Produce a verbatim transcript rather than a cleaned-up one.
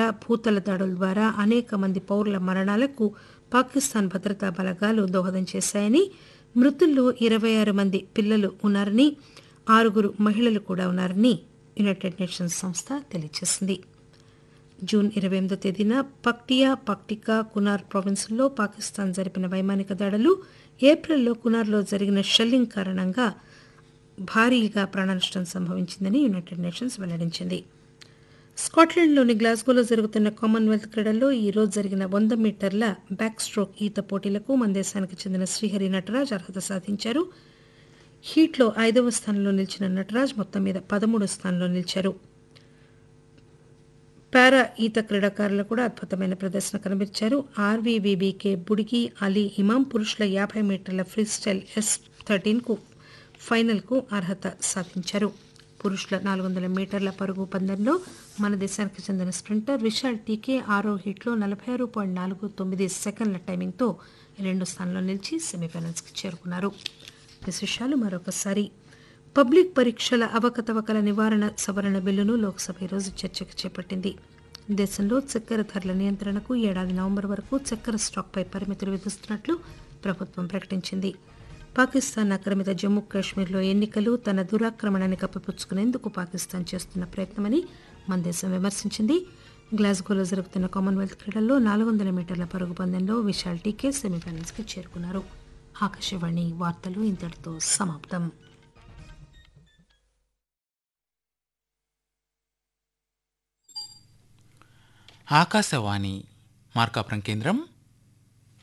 భూతల దాడుల ద్వారా అనేక మంది పౌరుల మరణాలకు పాకిస్తాన్ భద్రతా బలగాలు దోహదం చేశాయని, మృతుల్లో ఇరవై ఆరు మంది పిల్లలు ఉన్నారని, ఆరుగురు మహిళలు కూడా ఉన్నారని యునైటెడ్ నేషన్స్ సంస్థ తెలియజేసింది. జూన్ ఇరవై ఎనిమిదో తేదీన పక్టియా, పక్టికా, కునార్ ప్రావిన్సుల్లో పాకిస్తాన్ జరిపిన వైమానిక దాడులు, ఏప్రిల్లో కునార్లో జరిగిన షెల్లింగ్ కారణంగా భారీగా ప్రాణనష్టం సంభవించిందని యునైటెడ్ నేషన్స్ వెల్లడించింది. స్కాట్లాండ్లోని గ్లాస్గోలో జరుగుతున్న కామన్వెల్త్ క్రీడల్లో ఈ రోజు జరిగిన వంద మీటర్ల బ్యాక్ స్ట్రోక్ ఈత పోటీలకు మన దేశానికి చెందిన శ్రీహరి నటరాజ్ అర్హత సాధించారు. హీట్లో ఐదవ స్థానంలో నిలిచిన నటరాజ్ మొత్తం మీద పదమూడో స్థానంలో నిలిచారు. పారా ఈత క్రీడాకారులు కూడా అద్భుతమైన ప్రదర్శన కనబరిచారు. ఆర్వీవీబీకే బుడిగి అలీ ఇమాం పురుషుల యాభై మీటర్ల ఫ్రీస్టైల్ ఎస్ థర్టీన్ కు ఫైనల్ కు అర్హత సాధించారు. పురుషుల నాలుగు వందల మీటర్ల పరుగు పందెంలో మన దేశానికి చెందిన స్ప్రింటర్ విశాల్ టీకే ఆరో హీట్లో నలభై ఆరు పాయింట్ నాలుగు తొమ్మిది సెకండ్ల టైమింగ్తో రెండో స్థానంలో నిలిచి సెమీఫైనల్స్ కి చేరుకున్నారు. విశేషాలు మరొకసారి. పబ్లిక్ పరీక్షల అవకతవకల నివారణ సవరణ బిల్లును లోక్సభ ఈరోజు చర్చకు చేపట్టింది. దేశంలో చక్కెర ధరల నియంత్రణకు ఏడాది నవంబర్ వరకు చక్కెర స్టాక్పై పరిమితులు విధిస్తున్నట్లు ప్రభుత్వం ప్రకటించింది. పాకిస్తాన్ ఆక్రమిత జమ్మూ కాశ్మీర్లో ఎన్నికలు తన దురాక్రమణని కప్పిపుచ్చుకునేందుకు పాకిస్తాన్ చేస్తున్న ప్రయత్నమని మన దేశం విమర్శించింది. గ్లాస్గోలో జరుగుతున్న కామన్వెల్త్ క్రీడల్లో నాలుగు వందల మీటర్ల పరుగు పందెంలో విశాల్ టీకే సెమీఫైనల్స్ కి చేరుకున్నారు. ఆకాశవాణి వార్తలు ఇంతటితో సమాప్తం. ఆకాశవాణి మార్కాపురం కేంద్రం